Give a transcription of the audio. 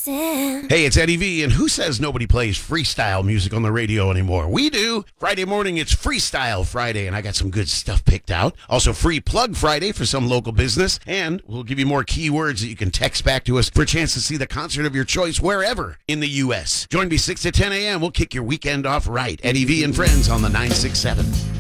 dancing. Hey, it's Eddie V, and who says nobody plays freestyle music on the radio anymore? We do. Friday morning, it's Freestyle Friday, and I got some good stuff picked out. Also, Free Plug Friday for some local business, and we'll give you more keywords that you can text back to us for a chance to see the concert of your choice wherever in the U.S. Join me 6 to 10 a.m. We'll kick your weekend off right. Eddie V and Friends on the 967.